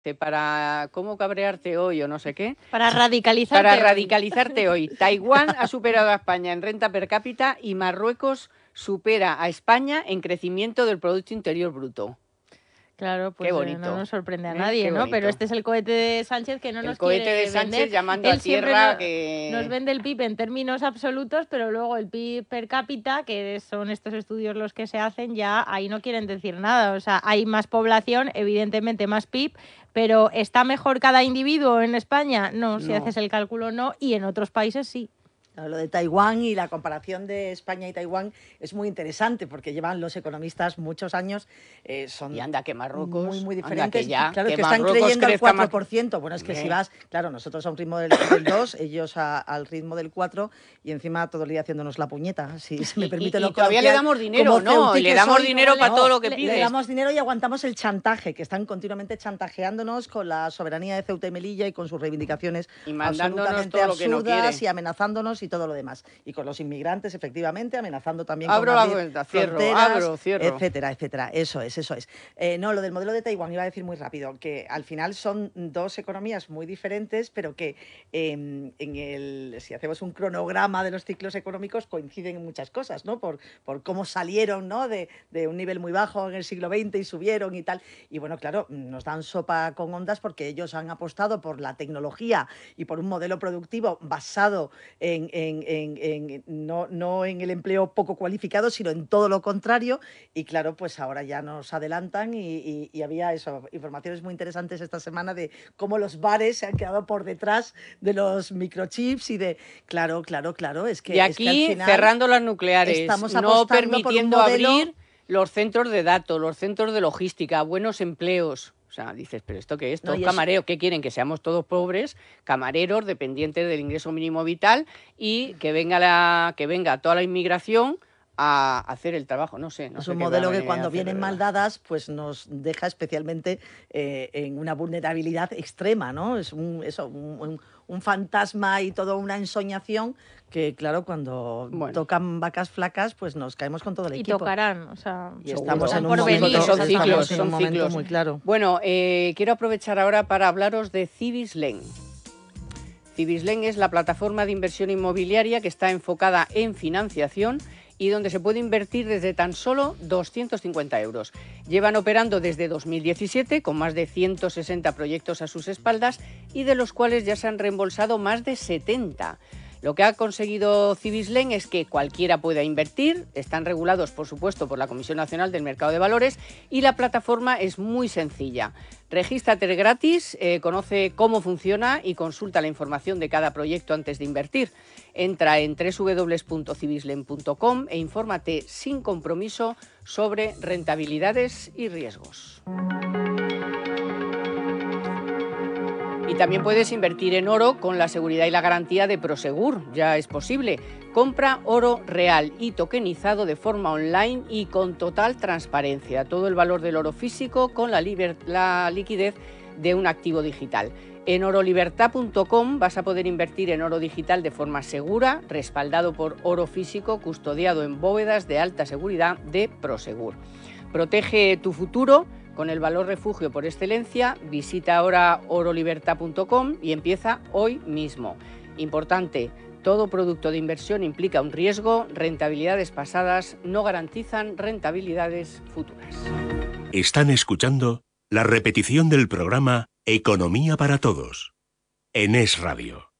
para cómo cabrearte hoy o no sé qué. Para radicalizarte Para hoy. radicalizarte hoy. Taiwán ha superado a España en renta per cápita y Marruecos supera a España en crecimiento del Producto Interior Bruto. Claro, pues Qué bonito. No nos sorprende a nadie, ¿no? bonito. Pero este es el cohete de Sánchez que no nos quiere vender. El cohete de Sánchez llamando Él a tierra nos vende el PIB en términos absolutos, pero luego el PIB per cápita, que son estos estudios los que se hacen, ya ahí no quieren decir nada. O sea, hay más población, evidentemente más PIB, pero ¿está mejor cada individuo en España? No, si haces el cálculo no, y en otros países sí. Lo de Taiwán y la comparación de España y Taiwán es muy interesante porque llevan los economistas muchos años, son y anda que Marruecos, muy diferentes, claro, que están creyendo al 4%, bueno, es que si vas, claro, nosotros a un ritmo del 2, ellos al ritmo del 4 y encima todo el día haciéndonos la puñeta, si se me permite lo y todavía le damos dinero, ¿no? Le damos dinero para todo lo que pides. Le damos dinero y aguantamos el chantaje, que están continuamente chantajeándonos con la soberanía de Ceuta y Melilla y con sus reivindicaciones y mandándonos absolutamente todo lo que no quiere. Y amenazándonos y todo lo demás. Y con los inmigrantes, efectivamente, amenazando también abro con la cuenta, cierro, etcétera, etcétera. Eso es. No, lo del modelo de Taiwán, iba a decir muy rápido, que al final son dos economías muy diferentes, pero que si hacemos un cronograma de los ciclos económicos coinciden en muchas cosas, ¿no? Por cómo salieron, ¿no? de un nivel muy bajo en el siglo XX y subieron y tal. Y bueno, claro, nos dan sopa con ondas porque ellos han apostado por la tecnología y por un modelo productivo basado no en el empleo poco cualificado, sino en todo lo contrario. Y claro, pues ahora ya nos adelantan y había informaciones muy interesantes esta semana de cómo los bares se han quedado por detrás de los microchips y de... Claro, es que... Y aquí, es que al final cerrando las nucleares, no permitiendo abrir los centros de datos, los centros de logística, buenos empleos... O sea, dices, ¿pero esto qué es? ¿Todo camarero? ¿Qué quieren? ¿Que seamos todos pobres, camareros, dependientes del ingreso mínimo vital y que venga toda la inmigración a hacer el trabajo? No sé. Es un modelo que cuando vienen mal dadas, pues nos deja especialmente en una vulnerabilidad extrema, ¿no? Es un fantasma y toda una ensoñación que, claro, cuando tocan vacas flacas, pues nos caemos con todo el equipo. Y tocarán, o sea... Y estamos en un momento, son ciclos muy claro. Bueno, quiero aprovechar ahora para hablaros de Cibislen. Cibislen es la plataforma de inversión inmobiliaria que está enfocada en financiación y donde se puede invertir desde tan solo 250 euros. Llevan operando desde 2017 con más de 160 proyectos a sus espaldas y de los cuales ya se han reembolsado más de 70. Lo que ha conseguido Cibislen es que cualquiera pueda invertir, están regulados, por supuesto, por la Comisión Nacional del Mercado de Valores y la plataforma es muy sencilla. Regístrate gratis, conoce cómo funciona y consulta la información de cada proyecto antes de invertir. Entra en www.cibislen.com e infórmate sin compromiso sobre rentabilidades y riesgos. Y también puedes invertir en oro con la seguridad y la garantía de Prosegur, ya es posible. Compra oro real y tokenizado de forma online y con total transparencia. Todo el valor del oro físico con la liquidez de un activo digital. En orolibertad.com vas a poder invertir en oro digital de forma segura, respaldado por oro físico, custodiado en bóvedas de alta seguridad de Prosegur. Protege tu futuro con el valor refugio por excelencia. Visita ahora orolibertad.com y empieza hoy mismo. Importante, todo producto de inversión implica un riesgo. Rentabilidades pasadas no garantizan rentabilidades futuras. Están escuchando la repetición del programa Economía para Todos en Es Radio.